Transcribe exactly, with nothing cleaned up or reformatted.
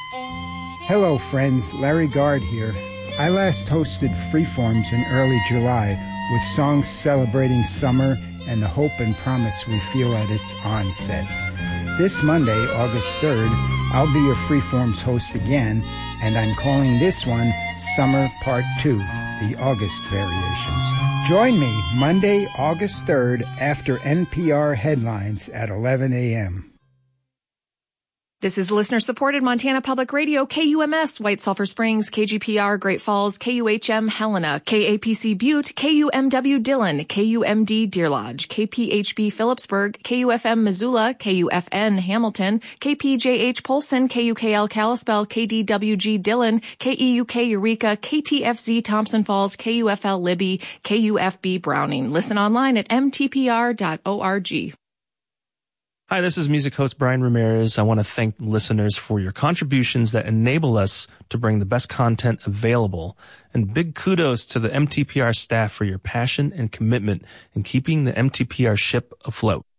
Hello friends, Larry Guard here. I last hosted Freeforms in early July with songs celebrating summer and the hope and promise we feel at its onset. This Monday, August third, I'll be your Freeforms host again, and I'm calling this one Summer Part two, the August variations. Join me Monday, August third after N P R headlines at eleven a.m. This is listener-supported Montana Public Radio, K U M S, White Sulphur Springs, K G P R, Great Falls, K U H M, Helena, K A P C Butte, K U M W Dillon, K U M D Deer Lodge, K P H B Phillipsburg, K U F M Missoula, K U F N Hamilton, K P J H Polson, K U K L Kalispell, K D W G Dillon, K E U K Eureka, K T F Z Thompson Falls, K U F L Libby, K U F B Browning. Listen online at m t p r dot org. Hi, this is music host Brian Ramirez. I want to thank listeners for your contributions that enable us to bring the best content available. And big kudos to the M T P R staff for your passion and commitment in keeping the M T P R ship afloat.